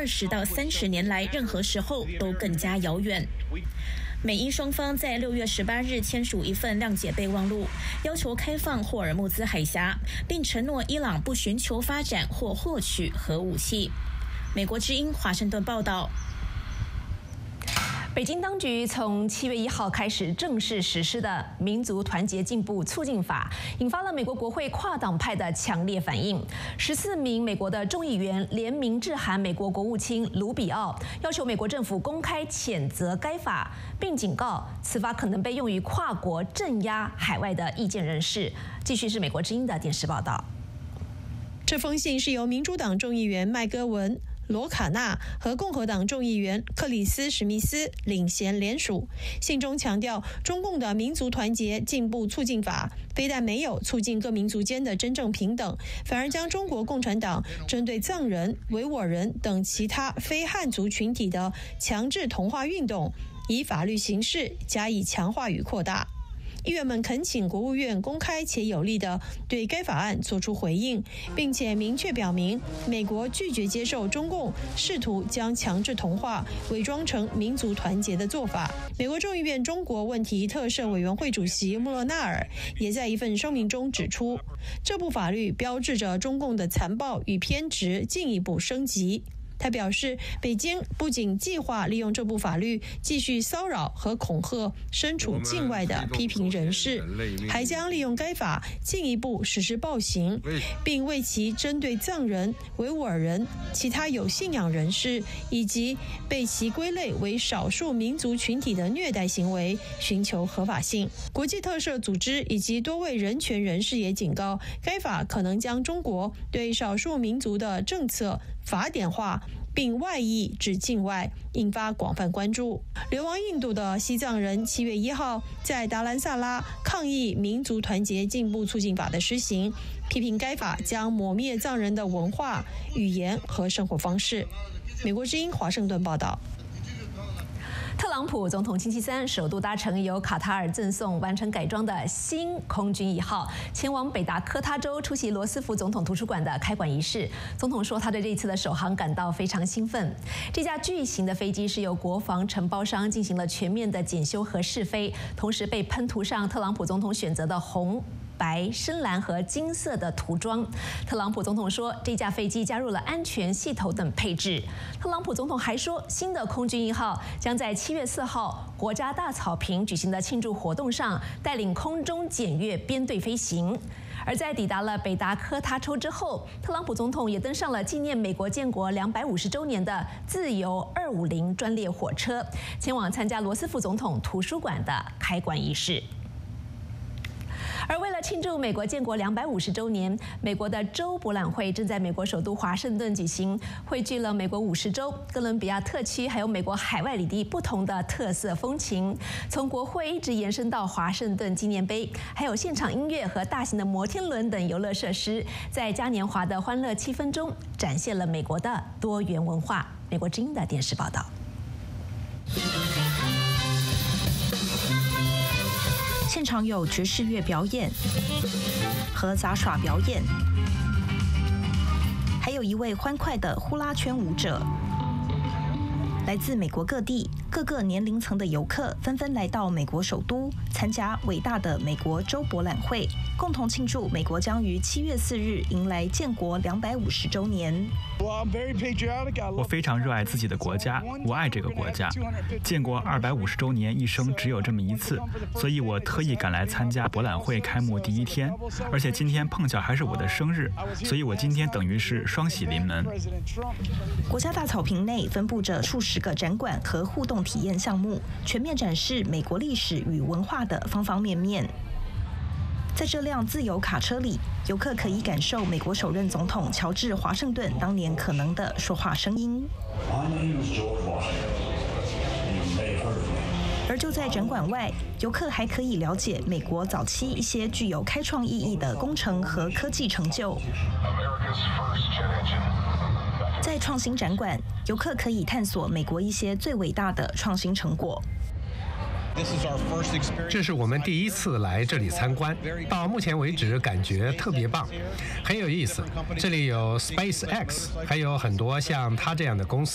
20到30年来任何时候都更加遥远。美伊双方在6月18日签署一份谅解备忘录，要求开放霍尔木兹海峡，并承诺伊朗不寻求发展或获取核武器。美国之音华盛顿报道。 北京当局从7月1号开始正式实施的民族团结进步促进法，引发了美国国会跨党派的强烈反应。14名美国的众议员联名致函美国国务卿卢比奥，要求美国政府公开谴责该法，并警告此法可能被用于跨国镇压海外的意见人士。继续是美国之音的电视报道。 这封信是由民主党众议员麦戈文、罗卡纳和共和党众议员克里斯·史密斯领衔联署。信中强调，中共的民族团结进步促进法非但没有促进各民族间的真正平等，反而将中国共产党针对藏人、维吾尔人等其他非汉族群体的强制同化运动，以法律形式加以强化与扩大。议员们恳请国务院公开且有力地对该法案作出回应，并且明确表明美国拒绝接受中共试图将强制同化伪装成民族团结的做法。美国众议院中国问题特设委员会主席穆勒纳尔也在一份声明中指出，这部法律标志着中共的残暴与偏执进一步升级。他表示，北京不仅计划利用这部法律继续骚扰和恐吓身处境外的批评人士，还将利用该法进一步实施暴行，并为其针对藏人、维吾尔人、其他有信仰人士以及被其归类为少数民族群体的虐待行为寻求合法性。国际特赦组织以及多位人权人士也警告，该法可能将中国对少数民族的政策法典化，并外溢至境外，引发广泛关注。流亡印度的西藏人7月1号在达兰萨拉抗议民族团结进步促进法的施行，批评该法将抹灭藏人的文化、语言和生活方式。美国之音华盛顿报道。 特朗普总统星期三首度搭乘由卡塔尔赠送完成改装的新空军1号，前往北达科他州出席罗斯福总统图书馆的开馆仪式。总统说，他对这一次的首航感到非常兴奋。这架巨型的飞机是由国防承包商进行了全面的检修和试飞，同时被喷涂上特朗普总统选择的红、白、深蓝和金色的涂装。特朗普总统说，这架飞机加入了安全系统等配置。特朗普总统还说，新的空军1号将在7月4号国家大草坪举行的庆祝活动上，带领空中检阅编队飞行。而在抵达了北达科他州之后，特朗普总统也登上了纪念美国建国250周年的自由250专列火车，前往参加罗斯福总统图书馆的开馆仪式。而为了庆祝美国建国250周年，美国的州博览会正在美国首都华盛顿举行，汇聚了美国50州、哥伦比亚特区还有美国海外里地不同的特色风情，从国会一直延伸到华盛顿纪念碑，还有现场音乐和大型的摩天轮等游乐设施，在嘉年华的欢乐气氛中，展现了美国的多元文化。美国之音的电视报道。 现场有爵士乐表演和杂耍表演，还有一位欢快的呼啦圈舞者。来自美国各地各个年龄层的游客纷纷来到美国首都，参加伟大的美国州博览会，共同庆祝美国将于7月4日迎来建国250周年。 我非常热爱自己的国家，我爱这个国家。建国250周年一生只有这么一次，所以我特意赶来参加博览会开幕第一天，而且今天碰巧还是我的生日，所以我今天等于是双喜临门。 国家大草坪内分布着数十个展馆和互动体验项目，全面展示美国历史与文化的方方面面。在这辆自由卡车里，游客可以感受美国首任总统乔治·华盛顿当年可能的说话声音。而就在展馆外，游客还可以了解美国早期一些具有开创意义的工程和科技成就。在创新展馆，游客可以探索美国一些最伟大的创新成果。 这是我们第一次来这里参观，到目前为止感觉特别棒，很有意思。这里有 SpaceX， 还有很多像它这样的公司。